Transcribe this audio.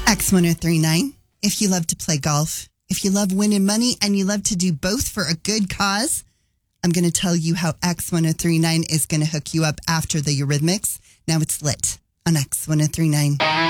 X1039. If you love to play golf, if you love winning money, and you love to do both for a good cause, I'm going to tell you how X1039 is going to hook you up after the Eurythmics. Now it's lit on X1039.